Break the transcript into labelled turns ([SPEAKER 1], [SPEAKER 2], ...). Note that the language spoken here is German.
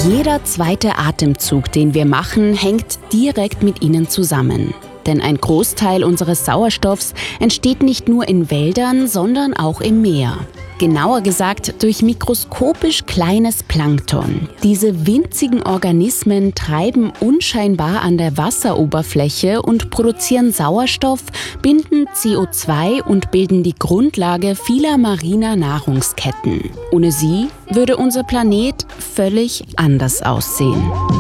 [SPEAKER 1] Jeder zweite Atemzug, den wir machen, hängt direkt mit ihnen zusammen. Denn ein Großteil unseres Sauerstoffs entsteht nicht nur in Wäldern, sondern auch im Meer. Genauer gesagt durch mikroskopisch kleines Plankton. Diese winzigen Organismen treiben unscheinbar an der Wasseroberfläche und produzieren Sauerstoff, binden CO2 und bilden die Grundlage vieler mariner Nahrungsketten. Ohne sie würde unser Planet völlig anders aussehen.